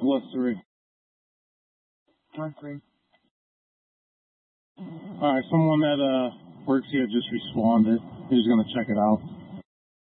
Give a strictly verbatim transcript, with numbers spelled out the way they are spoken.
What three? One three. Alright, someone that uh works here just responded. He's gonna check it out.